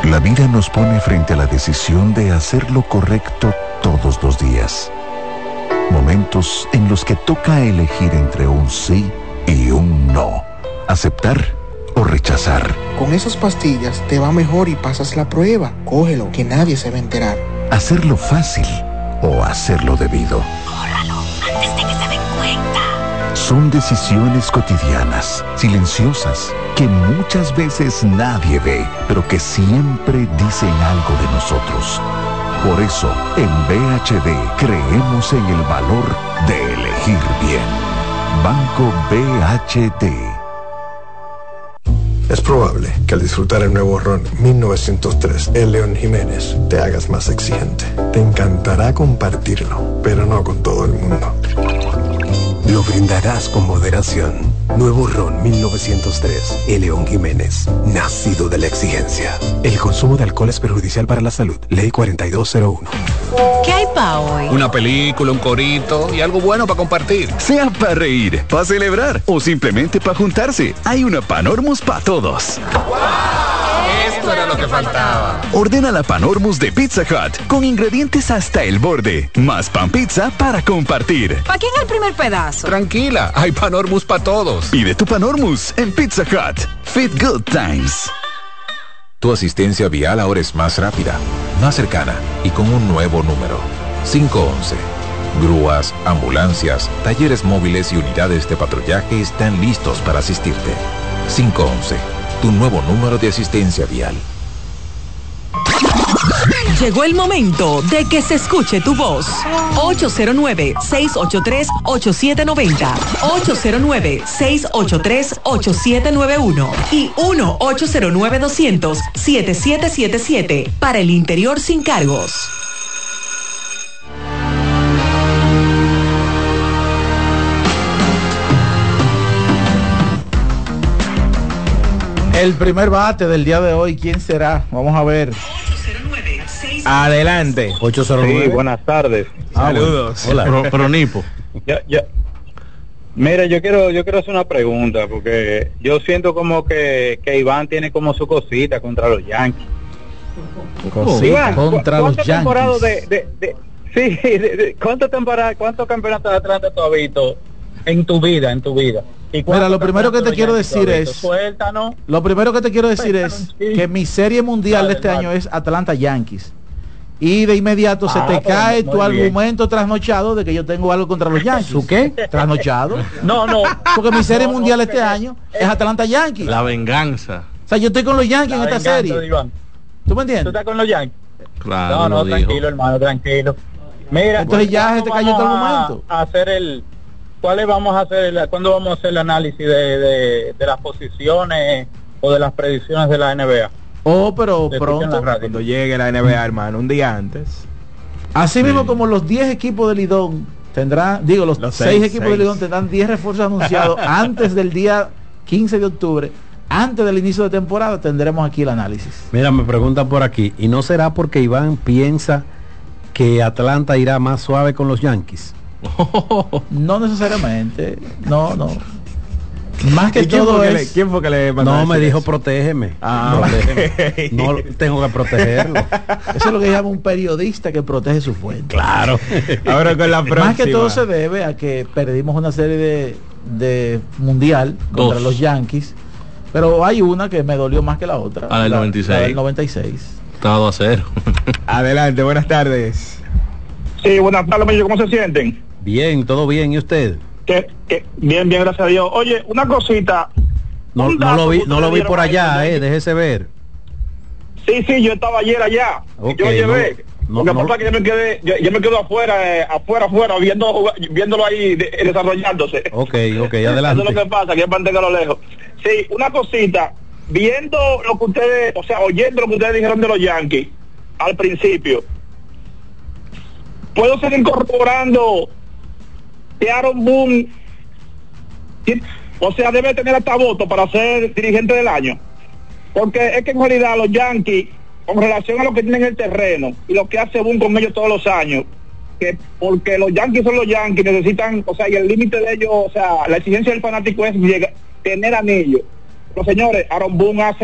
La vida nos pone frente a la decisión de hacer lo correcto todos los días. Momentos en los que toca elegir entre un sí y un no. Aceptar o rechazar. Con esas pastillas te va mejor y pasas la prueba. Cógelo, que nadie se va a enterar. Hacerlo fácil o hacerlo debido. Córralo, antes de que se den cuenta. Son decisiones cotidianas, silenciosas, que muchas veces nadie ve, pero que siempre dicen algo de nosotros. Por eso, en BHD creemos en el valor de elegir bien. Banco BHD. Es probable que al disfrutar el nuevo ron 1903, el León Jiménez, te hagas más exigente. Te encantará compartirlo, pero no con todo el mundo. Lo brindarás con moderación. Nuevo ron 1903, el León Jiménez, nacido de la exigencia. El consumo de alcohol es perjudicial para la salud. Ley 4201. ¿Qué hay pa' hoy? Una película, un corito y algo bueno para compartir. Sea para reír, para celebrar o simplemente para juntarse. Hay una Panormus para todos. Esto era lo que faltaba. Ordena la Panormus de Pizza Hut con ingredientes hasta el borde. Más pan pizza para compartir. ¿Para quién el primer pedazo? Tranquila, hay Panormus para todos. Pide tu Panormus en Pizza Hut. Fit Good Times. Tu asistencia vial ahora es más rápida, más cercana y con un nuevo número. 511. Grúas, ambulancias, talleres móviles y unidades de patrullaje están listos para asistirte. 511. Tu nuevo número de asistencia vial. Llegó el momento de que se escuche tu voz. 809-683-8790. 809-683-8791. Y 1-809-200-7777. Para el interior sin cargos. El primer bate del día de hoy, ¿quién será? Vamos a ver. 809-683. Adelante. 809. Sí, buenas tardes. Saludos. Hola. Pronipo. Mira, yo quiero hacer una pregunta, porque yo siento como que Iván tiene como su cosita contra los Yankees. Iván, contra los Yankees. ¿Cuántos campeonatos de Atlanta tú has visto en tu vida? Mira, lo primero que te quiero decir es, que mi serie mundial de este año es Atlanta Yankees. Y de inmediato se te cae tu argumento trasnochado de que yo tengo algo contra los Yankees. ¿Su qué? Trasnochado. No. Porque mi serie mundial este año es Atlanta Yankees. La venganza. O sea, yo estoy con los Yankees en esta serie. ¿Tú me entiendes? ¿Tú estás con los Yankees? Claro. No, tranquilo, hermano, tranquilo. Mira, entonces ya se te cayó tu argumento. ¿Cuándo vamos a hacer el análisis de las posiciones o de las predicciones de la NBA? Pero pronto, cuando llegue la NBA, hermano, un día antes. Así mismo como los 10 equipos de Lidón tendrán, los 6 equipos de Lidón tendrán 10 refuerzos anunciados antes del día 15 de octubre, antes del inicio de temporada, tendremos aquí el análisis. Mira, me preguntan por aquí, ¿y no será porque Iván piensa que Atlanta irá más suave con los Yankees? No necesariamente, no. Más que todo es... ¿Quién fue que le mandó? No, me dijo protégeme. Protégeme. No tengo que protegerlo. Eso es lo que llama un periodista que protege su fuente. Claro. Ahora con la próxima. Más que todo se debe a que perdimos una serie de mundial contra los Yankees, pero hay una que me dolió más que la otra. La del 96. La del 96. Estaba 2-0. Adelante, buenas tardes. Sí, buenas tardes, ¿cómo se sienten? Bien, todo bien, ¿y usted? Bien, gracias a Dios. Oye, una cosita. No lo vi por allá, déjese ver. Sí, yo estaba ayer allá. Okay, yo llevé. Lo que pasa es que yo me quedo afuera, viéndolo ahí desarrollándose. Ok, adelante. Eso es lo que pasa, que es mantenerlo lejos. Sí, una cosita. Viendo lo que ustedes, oyendo lo que ustedes dijeron de los Yankees al principio, puedo seguir incorporando que Aaron Boone, debe tener hasta voto para ser dirigente del año, porque es que en realidad los Yankees, con relación a lo que tienen en el terreno y lo que hace Boone con ellos todos los años, porque los Yankees son los Yankees, necesitan, y el límite de ellos, la exigencia del fanático es tener anillos. Los señores, Aaron Boone hace